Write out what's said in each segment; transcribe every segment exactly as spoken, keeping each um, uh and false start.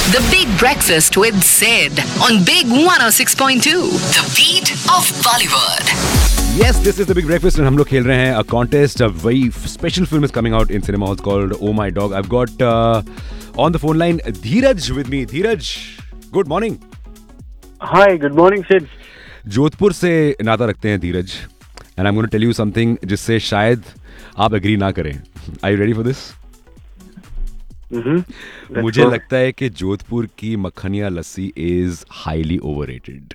The Big Breakfast with Sid on Big one oh six point two. The beat of Bollywood. Yes, this is the Big Breakfast and हम लोग खेल रहे हैं a contest. A very special film is coming out in cinema halls called Oh My Dog. I've got uh, on the phone line Dheeraj with me. Dheeraj, good morning. Hi, good morning, Sid. Jodhpur से नाता रखते हैं धीरज and I'm going to tell you something जिससे शायद आप agree ना करें. Are you ready for this? Mm-hmm. मुझे go. लगता है कि जोधपुर की मक्खनिया लस्सी is highly overrated.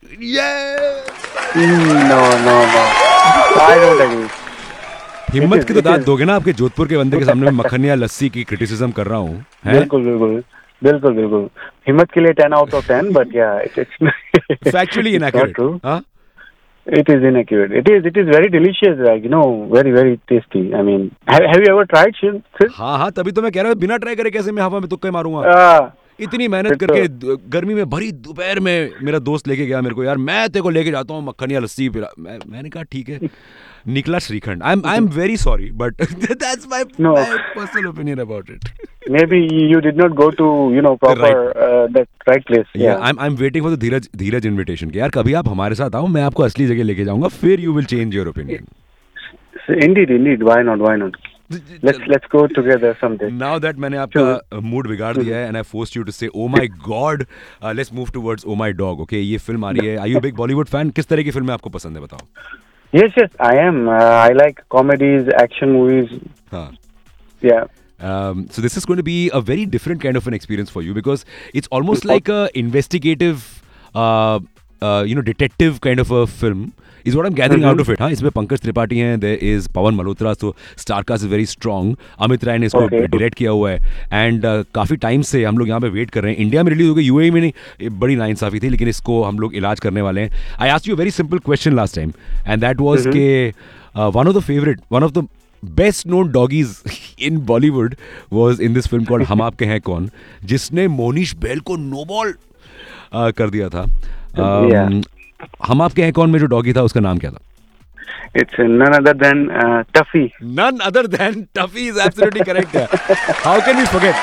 No, no, no. I don't agree. हिम्मत की तो दाद दोगे ना आपके जोधपुर के बंदे के सामने. मैं मक्खनिया लस्सी की क्रिटिसिज्म कर रहा हूँ. बिल्कुल बिल्कुल बिल्कुल बिल्कुल. हिम्मत के लिए ten out of ten, but yeah, it, it's factually inaccurate. Not true. Huh? It is inaccurate. It is. It is very delicious. Like, you know, very very tasty. I mean, have, have you ever tried, Sid? हाँ हाँ तभी तो मैं कह रहा हूँ बिना try करे कैसे मैं हवा में तुक्के मारूंगा. Ah. इतनी मेहनत करके गर्मी में भरी दोपहर में मेरा दोस्त लेके गया मेरे को. यार मैं तेरे को लेके जाता हूँ मक्खनिया लस्सी पिला. मैं, मैंने कहा ठीक है. निकला shrikhand. I am I am very sorry but that's my personal opinion about it. Maybe you did not go to, you know, proper right. uh, that right place. Yeah, yeah. I'm I'm waiting for the Dheeraj Dheeraj invitation. कि यार कभी आप हमारे साथ आओ मैं आपको असली जगह लेके जाऊंगा फिर you will change your opinion. Indeed, indeed. Why not? Why not? Let's let's go together someday. Now that मैंने आपका मूड बिगाड़ दिया है and I forced you to say oh my god, uh, let's move towards oh my dog. Okay, ये film आ रही है. Are you a big Bollywood fan? किस तरह की फिल्में आपको पसंद है बताओ. Yes, yes, I am. Uh, I like comedies, action movies. हाँ. Yeah. Um, so this is going to be a very different kind of an experience for you because it's almost like a investigative, uh, uh, you know, detective kind of a film. Is what I'm gathering mm-hmm. out of it. हाँ, इसमें पंकज त्रिपाठी हैं. There is Pawan Malhotra. So star cast is very strong. Amit Rai ने इसको direct किया हुआ है. And uh, काफी time से हम लोग यहाँ पे वेट कर रहे हैं. इंडिया में रिलीज हो गई, यूएई में नहीं. बड़ी नाइंसाफी थी लेकिन इसको हम लोग इलाज करने वाले हैं. I asked you a very simple question last time, and that was mm-hmm. के uh, one of the favorite, one of the best known doggies in Bollywood was in this film called हम आपके हैं कौन, जिसने Monish bell को no ball uh, कर दिया था. um, yeah. हम आपके हैं कौन में जो डॉगी था उसका नाम क्या था? It's none other than uh, Tuffy. None other than Tuffy is absolutely correct. How can we forget?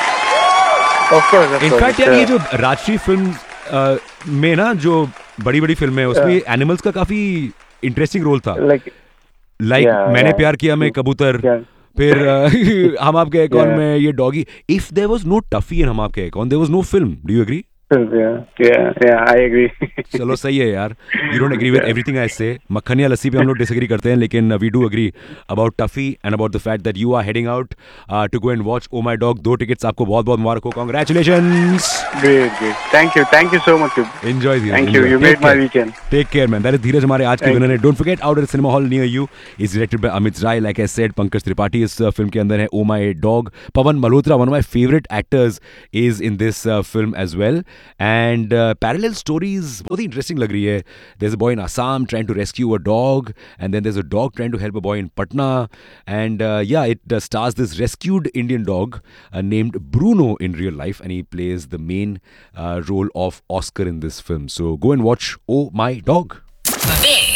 Of course, of In course. fact, यार ये जो राजश्री फिल्म uh, में ना जो बड़ी बड़ी फिल्में हैं उसमें एनिमल्स का काफी इंटरेस्टिंग रोल था. Like लाइक like, मैंने yeah. प्यार किया में कबूतर. yeah. फिर uh, हम आपके हैं कौन में ये doggy. If there was no Tuffy इन हम आपके हैं कौन, there was no film. Do you agree? Yeah, yeah, yeah, I agree. चलो सही है यार. You don't agree with everything I say. मक्खनिया लस्सी पे हम लोग disagree करते हैं लेकिन we do agree about Tuffy and about the fact that you are heading out uh, to go and watch Oh My Dog. दो टिकट्स आपको बहुत बहुत मुबारक हो. Congratulations. Great, great. Thank you, thank you so much. Enjoy Dheeraj. Thank you. You made my weekend. Take care, man. That is Dheeraj हमारे आज के winner है. Don't forget out at the cinema hall near you is directed by Amit Rai. Like I said, Pankaj Tripathi इस film के अंदर है. Oh My Dog. Pawan Malhotra, one of my favorite actors, is in this uh, film as well. And uh, parallel stories बहुत ही interesting लग रही है. There's a boy in Assam trying to rescue a dog, and then there's a dog trying to help a boy in Patna, and uh, yeah, it uh, stars this rescued Indian dog uh, named Bruno in real life, and he plays the main uh, role of Oscar in this film. So go and watch Oh My Dog. Big